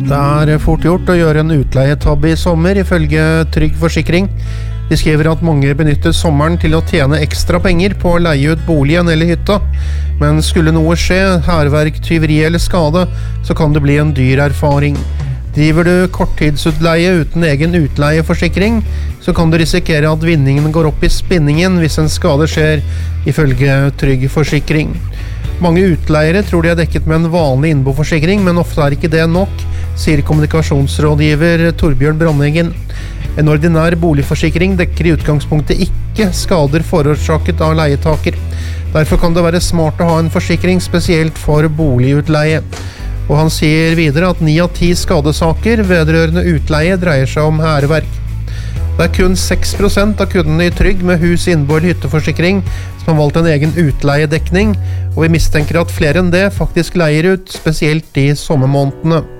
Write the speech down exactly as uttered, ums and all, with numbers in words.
Det er fort gjort å gjøre en utleietabbe i sommer, ifølge Trygg Forsikring. De skriver at mange benytter sommeren til å tjene ekstra penger på å leie ut boligen eller hytta. Men skulle noe skje, hærverk, tyveri eller skade, så kan det bli en dyr erfaring. Driver du korttidsutleie uten egen utleieforsikring, så kan du risikere at vinningen går opp i spinningen hvis en skade skjer, ifølge Trygg Forsikring. Mange utleiere tror de er dekket med en vanlig innboforsikring, men ofte er ikke det nok, sier kommunikasjonsrådgiver Torbjørn Brandeggen. En ordinær boligforsikring dekker i utgangspunktet ikke skader forårsaket av leietaker. Derfor kan det være smart å ha en forsikring spesielt for boligutleie. Og han sier videre at ni av ti skadesaker vedrørende utleie dreier seg om hærverk. Det er kun seks prosent av kundene i Trygg med hus, innbo eller hytteforsikring som har valgt en egen utleiedekning, og vi mistenker at flere enn det faktisk leier ut, spesielt i sommermånedene.